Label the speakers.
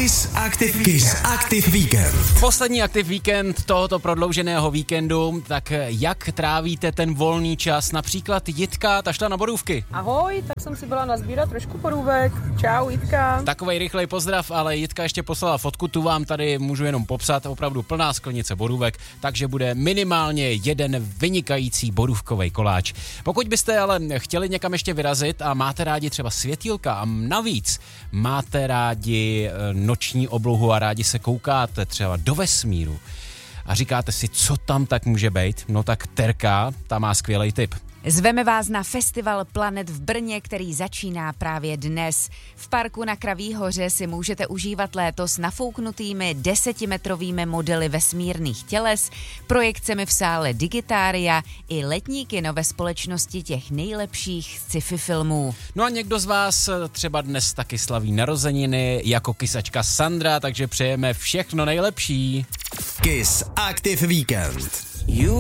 Speaker 1: Kiss Active Weekend.
Speaker 2: Poslední Active Weekend tohoto prodlouženého víkendu, tak jak trávíte ten volný čas? Například Jitka, ta šla na borůvky.
Speaker 3: Ahoj, tak jsem si byla nazbírat trošku borůvek. Čau, Jitka.
Speaker 2: Takovej rychlej pozdrav, ale Jitka ještě poslala fotku, tu vám tady můžu jenom popsat, opravdu plná sklenice borůvek, takže bude minimálně jeden vynikající borůvkovej koláč. Pokud byste ale chtěli někam ještě vyrazit a máte rádi třeba světýlka a navíc máte rádi noční oblohu a rádi se koukáte třeba do vesmíru a říkáte si, co tam tak může být, no tak Terka, ta má skvělej tip.
Speaker 4: Zveme vás na festival Planet v Brně, který začíná právě dnes. V parku na Kraví hoře si můžete užívat léto s nafouknutými 10metrovými modely vesmírných těles, projekcemi v sále Digitária i letní kino ve společnosti těch nejlepších sci-fi filmů.
Speaker 2: No a někdo z vás třeba dnes taky slaví narozeniny jako kysačka Sandra, takže přejeme všechno nejlepší.
Speaker 1: Kiss Active Weekend.